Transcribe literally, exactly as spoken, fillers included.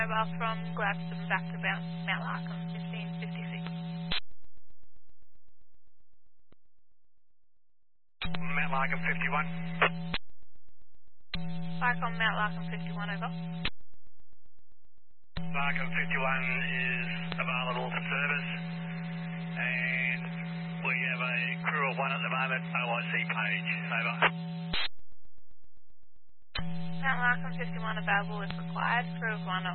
Mobile from Gladstone back to Mount Mount Larkham, fifteen fifty-six. Mount Larkham fifty-one. Larkham, Mount Larkham fifty-one, over. Larkham fifty-one is available for service, and we have a crew of one at the moment, O I C Page, over. Mount Larkham fifty-one available if required, crew of one